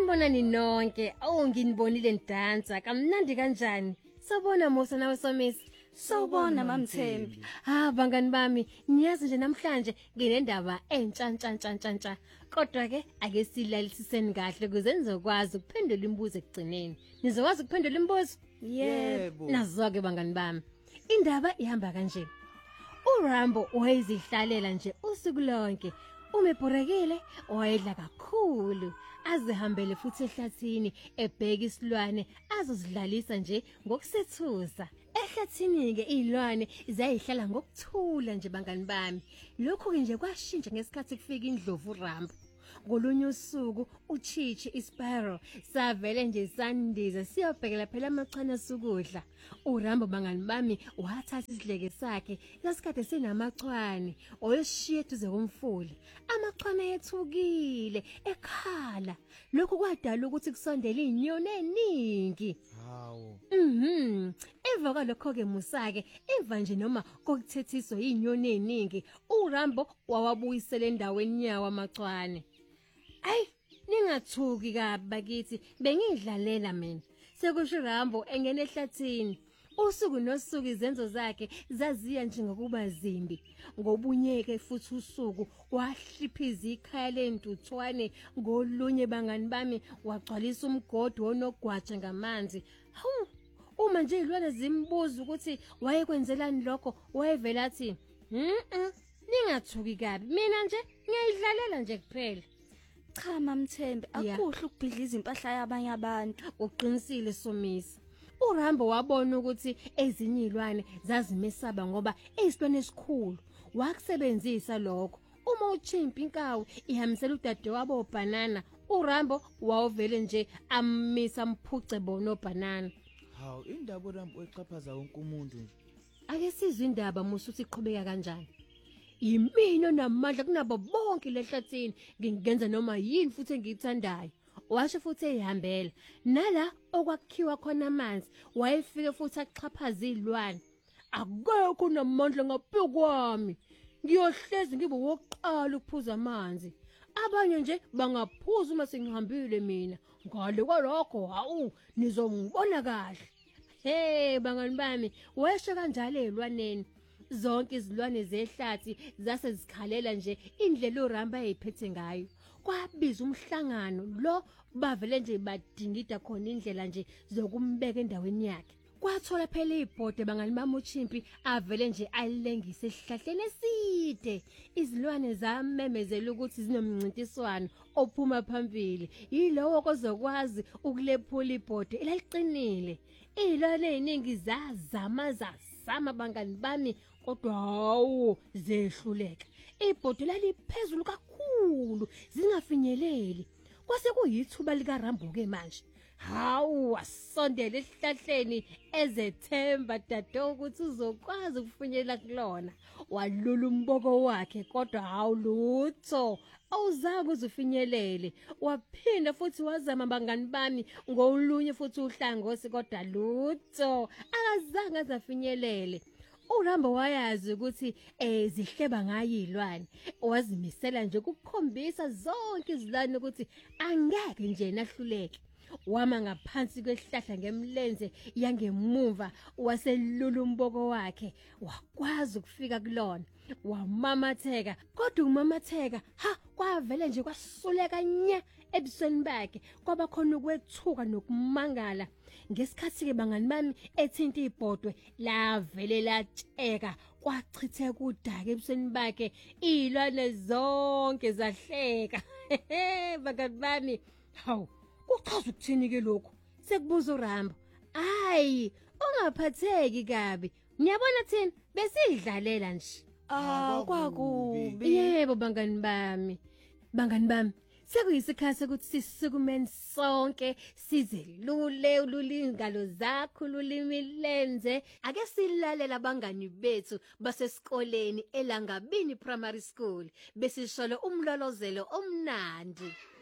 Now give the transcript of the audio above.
Sanibonani nonke. Nginibonile nidansa. Kamnandi kanjani? Sabona Musa nawe Somisi. Sawubona mamThembi. Bangani bami, niyazi nje namhlanje nginendaba entsha. Kodwa ke ake silalisiseni kahle ukuze nizokwazi ukuphendula imibuzo ekugcineni. Nizokwazi ukuphendula imibuzo? Yebo. Nazo-ke bangani bami. Indaba ihamba kanje. uRambo wayezihlalela nje usuku lonke. Umebhorekile wayedla kakhulu. Azihambele futhi ehlathini ebheka isilwane azozidlalisa nje ngokusethusa. Ehlathini ke izilwane zayihlala ngokuthula nje bangani bami. Lokhu ke nje kwashintsha ngesikhathi kufika indlovu uRambo. Ngolunye usuku uChichi iSparrow savele nje sandiza siyobhekela phela amachana sukudla. uRambo bangani bami wathatha isidleke sakhe ngasikade sinamachwane oyeshiye eduze komfuli. Amachwane ethukile ekhala. Lokhu kwadala ukuthi kusondele inyoni eningi. Hawu. Emva kwalokho ke Musa-ke emva nje noma kokuthethiswa inyoni eningi uRambo wawabuyisela endaweni yawo amachwane. Ayi ningathuki kabi bakithi bengidlalela mina. Sekusho uRambo engene ehlathini. Usuku nosuku izenzo zakhe zaziya nje ngokuba zimbi. Ngobunyeke futhi usuku wahliphiza ikhaya lentuthwane ngolunye bangani bami wagcwalisa umgodi onogwaja ngamanzi. Hawu uma nje izilwane zimbuza ukuthi wayekwenzelani lokho wayevela athi ningathuki kabi mina nje ngiyidlalela nje kuphela. Cha mamThembi, akuhle ukubhidliza impahla yabanye abantu. Uqinisile Somisi. uRambo wabona ukuthi ezinye izilwane zazimesaba ngoba eyisilwane esikhulu. Wakusebenzisa lokho. Uma uChimpi inkawu ihambisela udade wabo oBanana, uRambo wawuvele nje amisa amphuce bona oBanana. Hawu, indaba uRambo exhaphaza wonke umuntu nje. Ake sizwe indaba Musa uthi iqhubeka kanjani. Yimina namandla kunabo bonke lehlathini ngingenza noma yini futhi engiyithandayo. Washo futhi ehambela nala okwakhiwa khona amanzi wayefike futhi axhaphaza izilwane. Akekho namandla ngaphezu kwami. Ngiyohlezi ngibe wokuqala ukuphuza amanzi. Abanye nje bangaphuza uma sengihambile mina. Ngale kwalokho hawu nizongibona kahle. Bangani bami, wesho kanjalo ezilwaneni. Zonke izilwane zehlathi zase zikhalela nje indlela uRambo ayiphethe ngayo. Kwabiza umhlangano lo bavele nje badingida khona indlela nje zokumbeka endaweni yakhe. Kwathola phela ibhode bangani bami uChimpi avele nje alengise esihlahleni eside. Izilwane zamemezela ukuthi zinomncintiswano ophuma phambili. Yilowo kozokwazi ukulephula ibhode elaliqinile. Izilwane eziningi zazama bangani bami kodwa hawo zehluleka. Ibhode laliphezulu kakhulu zingafinyeleli. Kwase kuyithuba likaRambo ke manje. Hawu wasondela esihlahleni ezethemba dade ukuthi uzokwazi ukufinyelela kulona. Walula umboko wakhe kodwa hawu lutho awuzange uzufinyelele. Waphinda futhi wazama bangani bami ngolunye futhi uhlangothi kodwa lutho akazange azafinyelele. uRambo wayazi ukuthi zihleba ngayo izilwane. Wazimisela nje ukukhombisa zonke izilwane ukuthi angeke nje nahluleke. Wama ngaphansi kwesihlahla ngemlenze yangemuva waselula umboko wakhe. Wakwazi ukufika kulona. Wamamatheka kodwa umamatheka kwavele nje kwasuleka nya ebusweni bakhe. Kwaba khona ukwethuka nokumangala. Ngesikhathi ke bangani bami ethinta ibhodwe lavele latsheka kwachitheka udaka ebusweni bakhe. Izilwane zonke zahleka. Bangani bami hawu kuchaza ukuthini ke lokho? Sekubuza uRambo. Hayi, ungaphatheki kabi. Ngiyabona thina besidlalela nje. Kwakubi. Yebo bangani bami. Bangani bami, sekuyisikhathi ukuthi sisukumeni sonke sizelule ululingalo zakho ulimi lenze. Ake silalela abangani bethu basesikoleni eLangabini Primary School besisholo umlolozelo omnandi.